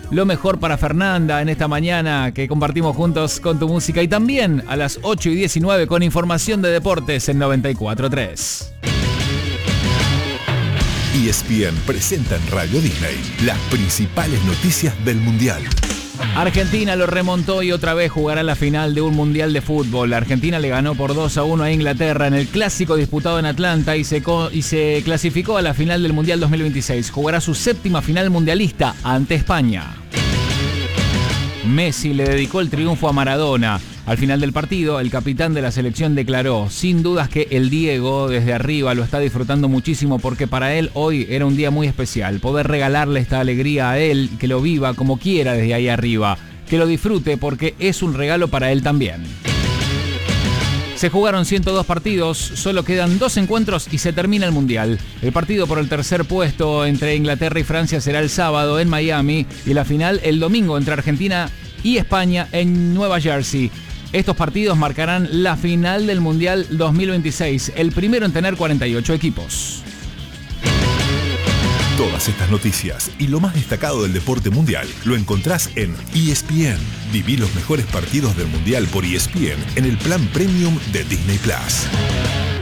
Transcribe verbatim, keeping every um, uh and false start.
lo mejor para Fernanda en esta mañana que compartimos juntos con tu música. Y también a las ocho y diecinueve con información de deportes en noventa y cuatro punto tres. E S P N presenta en Radio Disney las principales noticias del Mundial. Argentina lo remontó y otra vez jugará la final de un Mundial de Fútbol. Argentina le ganó por dos a uno a Inglaterra en el clásico disputado en Atlanta y se, co- y se clasificó a la final del Mundial dos mil veintiséis. Jugará su séptima final mundialista ante España. Messi le dedicó el triunfo a Maradona. Al final del partido, el capitán de la selección declaró, sin dudas que el Diego desde arriba lo está disfrutando muchísimo porque para él hoy era un día muy especial. Poder regalarle esta alegría a él, que lo viva como quiera desde ahí arriba. Que lo disfrute porque es un regalo para él también. Se jugaron ciento dos partidos, solo quedan dos encuentros y se termina el Mundial. El partido por el tercer puesto entre Inglaterra y Francia será el sábado en Miami y la final el domingo entre Argentina y España en Nueva Jersey. Estos partidos marcarán la final del Mundial dos mil veintiséis, el primero en tener cuarenta y ocho equipos. Todas estas noticias y lo más destacado del deporte mundial lo encontrás en E S P N. Viví los mejores partidos del Mundial por E S P N en el plan Premium de Disney Plus.